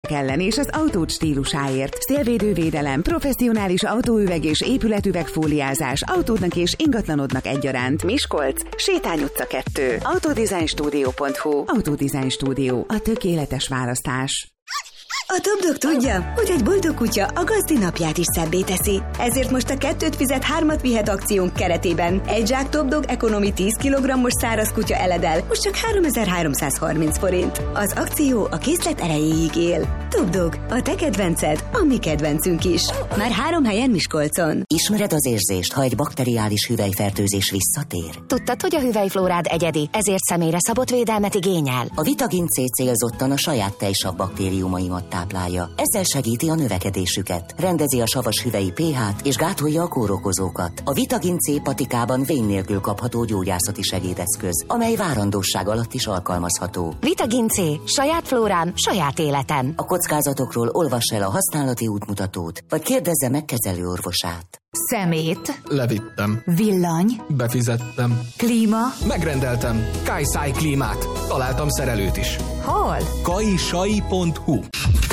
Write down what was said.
márk ellen és az autód stílusáért. Szélvédővédelem, professzionális autóüveg és épületüvegfóliázás autódnak és ingatlanodnak egyaránt. Miskolc, Sétány utca 2. Autodesignstudio.hu. Autodesign Studio. A tökéletes választás. A Topdog tudja, hogy egy boldog kutya a gazdi napját is szebbé teszi. Ezért most a 2 fizet 3 vihet akciónk keretében egy zsák Topdog Economy 10 kg-os száraz kutya eledel, most csak 3330 forint. Az akció a készlet erejéig él. Topdog, a te kedvenced, a mi kedvencünk is. Már 3 helyen Miskolcon. Ismered az érzést, ha egy bakteriális hüvelyfertőzés visszatér? Tudtad, hogy a hüvelyflórád egyedi, ezért személyre szabott védelmet igényel? A Vitagin C célzottan a saját tejsav baktériumaimat táplálja. Ezzel segíti a növekedésüket, rendezi a savas hüvelyi pH-t és gátolja a kórokozókat. A Vitagin C patikában vén nélkül kapható gyógyászati segédeszköz, amely várandóság alatt is alkalmazható. Vitagin C. Saját flórám, saját életem. A kockázatokról olvass el a használati útmutatót, vagy kérdezze meg kezelőorvosát. Szemét. Levittem. Villany. Befizettem. Klíma. Megrendeltem. Kajszáj klímát. Találtam szerelőt is. Hol? kajsai.hu